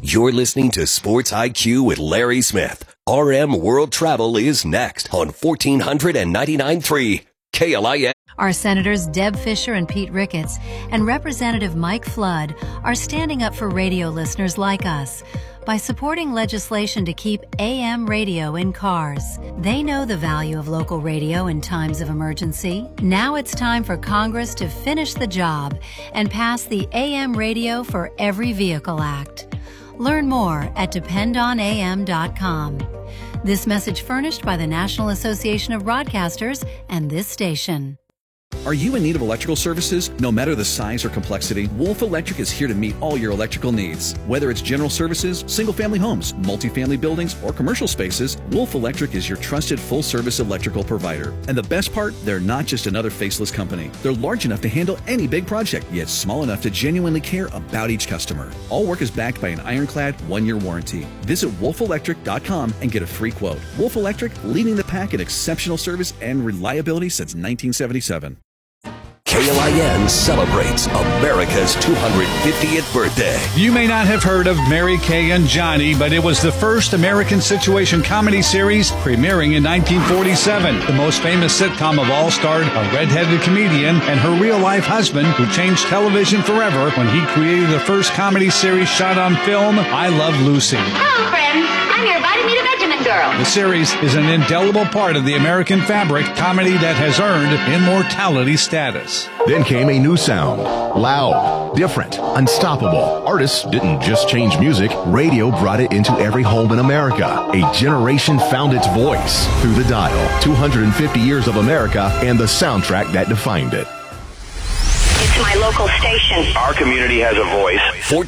You're listening to Sports IQ with Larry Smith. RM World Travel is next on 1499.3 KLIN. Our Senators Deb Fischer and Pete Ricketts and Representative Mike Flood are standing up for radio listeners like us by supporting legislation to keep AM radio in cars. They know the value of local radio in times of emergency. Now it's time for Congress to finish the job and pass the AM Radio for Every Vehicle Act. Learn more at dependonam.com. This message furnished by the National Association of Broadcasters and this station. Are you in need of electrical services? No matter the size or complexity, Wolf Electric is here to meet all your electrical needs. Whether it's general services, single-family homes, multifamily buildings, or commercial spaces, Wolf Electric is your trusted full-service electrical provider. And the best part, they're not just another faceless company. They're large enough to handle any big project, yet small enough to genuinely care about each customer. All work is backed by an ironclad 1-year warranty. Visit wolfelectric.com and get a free quote. Wolf Electric, leading the pack in exceptional service and reliability since 1977. KLIN celebrates America's 250th birthday. You may not have heard of Mary Kay and Johnny, but it was the first American situation comedy series premiering in 1947. The most famous sitcom of all starred a redheaded comedian and her real-life husband who changed television forever when he created the first comedy series shot on film, I Love Lucy. Hello, friends. I'm your invited me to Benjamin girl. The series is an indelible part of the American fabric, comedy that has earned immortality status. Then came a new sound. Loud, different, unstoppable. Artists didn't just change music. Radio brought it into every home in America. A generation found its voice through the dial. 250 years of America and the soundtrack that defined it. It's my local station. Our community has a voice.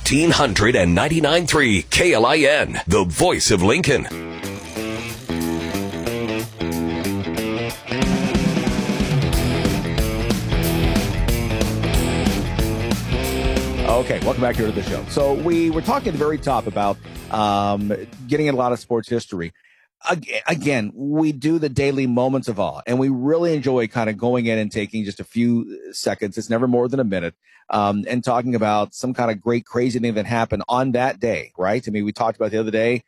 1499.3 KLIN, the voice of Lincoln. Okay, welcome back here to the show. So we were talking at the very top about getting a lot of sports history. Again, we do the daily moments of awe, and we really enjoy kind of going in and taking just a few seconds. It's never more than a minute, and talking about some kind of great, crazy thing that happened on that day, right? I mean, we talked about the other day,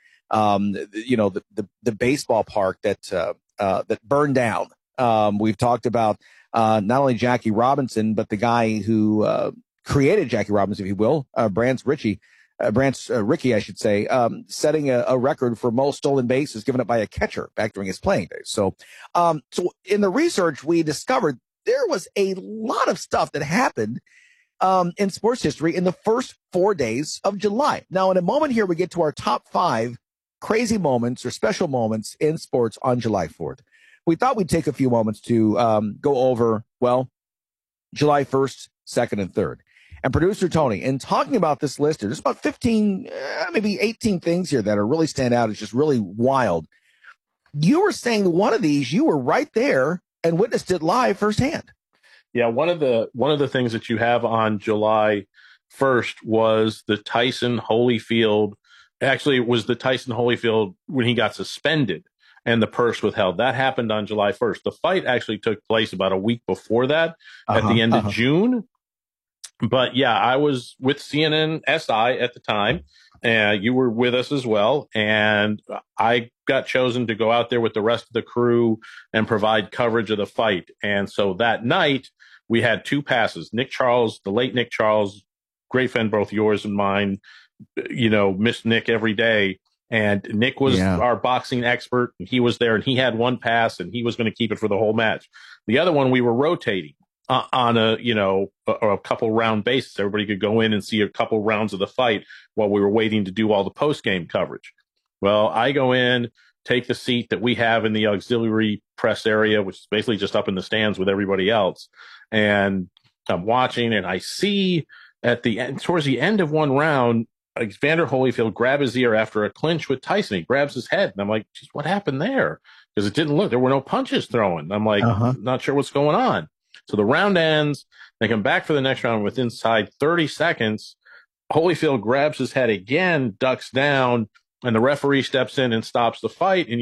the baseball park that burned down. We've talked about not only Jackie Robinson, but the guy who created Jackie Robinson, if you will, Branch Rickey, I should say, setting a record for most stolen bases given up by a catcher back during his playing days. So in the research, we discovered there was a lot of stuff that happened in sports history in the first 4 days of July. Now, in a moment here, we get to our top 5 crazy moments or special moments in sports on July 4th. We thought we'd take a few moments to go over, July 1st, 2nd, and 3rd. And producer Tony, in talking about this list, there's about 15, maybe 18 things here that are really stand out. It's just really wild. You were saying one of these, you were right there and witnessed it live firsthand. Yeah, one of the things that you have on July 1st was the Tyson Holyfield. Actually, it was the Tyson Holyfield when he got suspended and the purse withheld. That happened on July 1st. The fight actually took place about a week before that, at the end of June. But yeah, I was with CNN SI at the time, and you were with us as well. And I got chosen to go out there with the rest of the crew and provide coverage of the fight. And so that night we had 2 passes. Nick Charles, the late Nick Charles, great friend, both yours and mine, miss Nick every day. And Nick was our boxing expert, and he was there, and he had 1 pass, and he was going to keep it for the whole match. The other one, we were rotating on a couple round basis. Everybody could go in and see a couple rounds of the fight while we were waiting to do all the post game coverage. Well, I go in, take the seat that we have in the auxiliary press area, which is basically just up in the stands with everybody else. And I'm watching, and I see at the end, towards the end of one round, Evander Holyfield grab his ear after a clinch with Tyson. He grabs his head, and I'm like, geez, what happened there? Because it didn't look, there were no punches thrown. I'm like, not sure what's going on. So the round ends. They come back for the next round with inside 30 seconds. Holyfield grabs his head again, ducks down, and the referee steps in and stops the fight. And